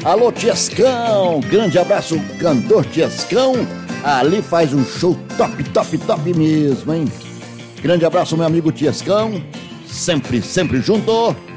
Alô, Tiescão, grande abraço, cantor Tiescão, ali faz um show top mesmo, hein? Grande abraço, meu amigo Tiescão, sempre junto.